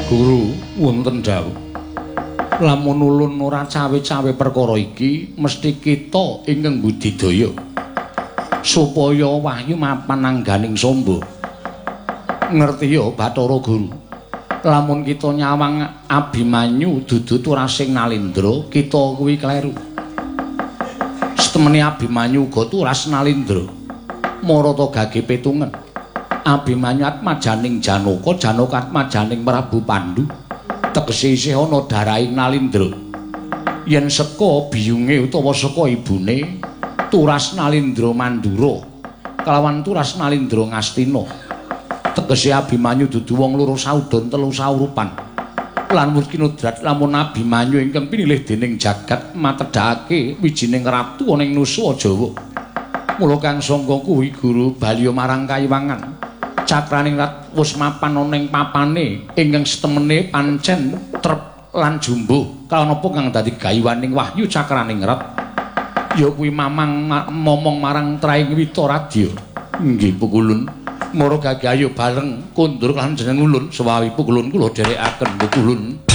Guru wonten dawuh. Lamun ulun ora cawe-cawe perkara iki, mesti kita ingkang budidaya supaya wahyu mapan angganing Samba. Ngerti ya Bathara Guru. Lamun kita nyawang Abimanyu dudu turasing Nalindra, kita kuwi kleru. Setemene Abimanyu uga turas Nalindra. Marata gage petungen. Abimanyu atmajaning Janaka, Janaka atmajaning Prabu Pandhu. Tegese isih ana darahing Nalindra. Yen saka biyunge utawa saka ibune turas Nalindra Mandura kelawan turas Nalindra Ngastina. Tegese Abimanyu dudu wong loro saudon telu saurupan. Lan Kinudrat lamun Abimanyu ingkang pinilih dening jagat matedhake wijining ratu ana ing Nusa Jawa. Mula kang sangka kuwi Guru baliya marang Kayiwangan. Cakraning rat wis mapan ana ing papane ingkang setemene pancen trep lan jumbuh. Kalanopo kang dadi gayuwaning wahyu cakraning rat ya kuwi mamang momong marang Traing Witaradya. Nggih Pukulun. Mara gagayo bareng kondur lan jeneng ulun sawawi Pukulun kula dherekaken Pukulun.